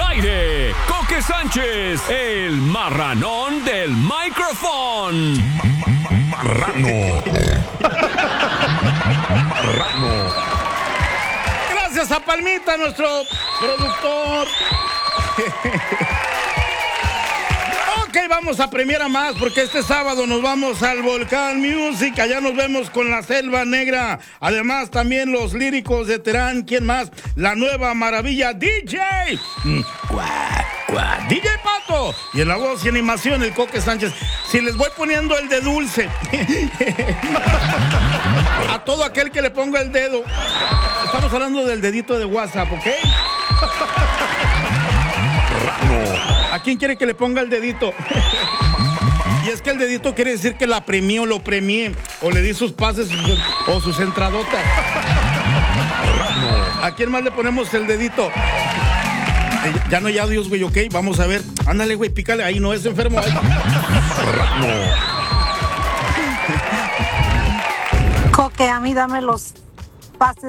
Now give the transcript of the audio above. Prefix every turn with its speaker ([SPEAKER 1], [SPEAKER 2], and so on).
[SPEAKER 1] al aire, Coque Sánchez, el marranón del micrófono.
[SPEAKER 2] Marrano. Marrano.
[SPEAKER 3] Gracias a Palmita, nuestro productor. Ok, vamos a premiar a más porque este sábado nos vamos al Volcán Music. Allá nos vemos con la Selva Negra. Además, también los líricos de Terán. ¿Quién más? La nueva maravilla DJ. DJ Pato. Y en la voz y animación, el Coque Sánchez. Si les voy poniendo el de dulce a todo aquel que le ponga el dedo. Estamos hablando del dedito de WhatsApp, ¿ok? ¿A quién quiere que le ponga el dedito? Y es que el dedito quiere decir que la premié o lo premié, o le di sus pases o sus entradotas. ¿A quién más le ponemos el dedito? Ya no hay audios, güey, ok, vamos a ver. Ándale, güey, pícale, ahí no es enfermo. Ahí.
[SPEAKER 4] Coque, a mí dame los pases